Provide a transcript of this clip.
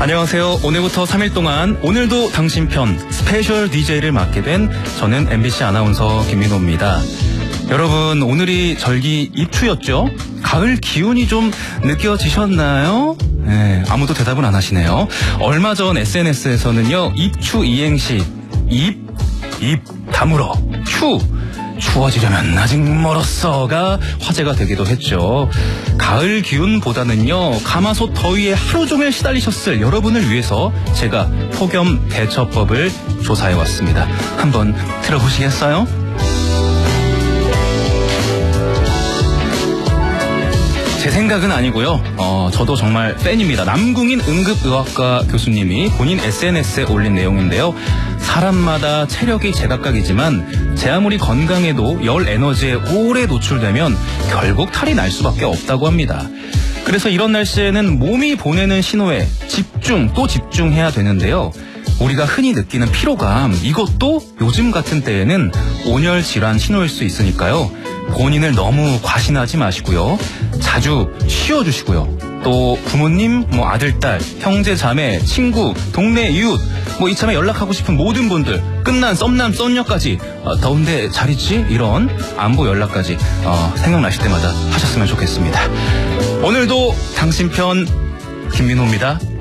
안녕하세요. 오늘부터 3일 동안 오늘도 당신 편 스페셜 DJ를 맡게 된 저는 MBC 아나운서 김민호입니다. 여러분, 오늘이 절기 입추였죠? 가을 기운이 좀 느껴지셨나요? 네, 아무도 대답은 안 하시네요. 얼마 전 SNS에서는요, 입추 이행시, 입 다물어, 추워지려면 아직 멀었어가 화제가 되기도 했죠. 가을 기운보다는요, 가마솥 더위에 하루 종일 시달리셨을 여러분을 위해서 제가 폭염 대처법을 조사해왔습니다. 한번 들어보시겠어요? 제 생각은 아니고요. 저도 정말 팬입니다. 남궁인 응급의학과 교수님이 본인 SNS에 올린 내용인데요. 사람마다 체력이 제각각이지만 제 아무리 건강해도 열 에너지에 오래 노출되면 결국 탈이 날 수밖에 없다고 합니다. 그래서 이런 날씨에는 몸이 보내는 신호에 또 집중해야 되는데요. 우리가 흔히 느끼는 피로감, 이것도 요즘 같은 때에는 온열 질환 신호일 수 있으니까요. 본인을 너무 과신하지 마시고요. 자주 쉬어주시고요. 또 부모님, 아들, 딸, 형제, 자매, 친구, 동네 이웃, 이참에 연락하고 싶은 모든 분들, 끝난 썸남, 썸녀까지 더운데 잘 있지? 이런 안부 연락까지 생각나실 때마다 하셨으면 좋겠습니다. 오늘도 당신 편 김민호입니다.